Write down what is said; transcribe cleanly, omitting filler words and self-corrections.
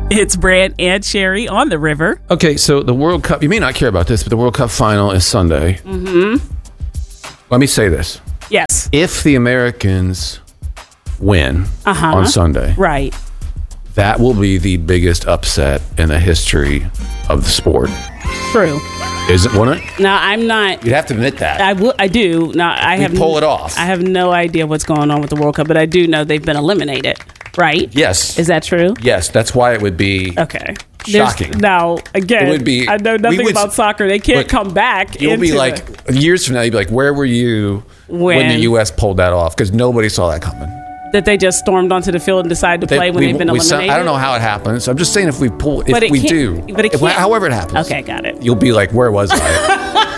It's Brant and Sherry on the river. Okay, so the World Cup, you may not care about this, but the World Cup final is Sunday. Mm-hmm. Let me say this. Yes. If the Americans win on Sunday, right, that will be the biggest upset in the history of the sport. True. Won't it? Now, I'm not... You'd have to admit that. I do. Now, pull it off. I have no idea what's going on with the World Cup, but I do know they've been eliminated, right? Yes. Is that true? Yes, that's why it would be shocking. Now, again, it would be, I know nothing about soccer. They can't come back. You'll be like, years from now, you'll be like, where were you when the U.S. pulled that off? Because nobody saw that coming. That they just stormed onto the field and decided to play when they've been eliminated? I don't know how it happens. I'm just saying however it happens. Okay, got it. You'll be like, where was I?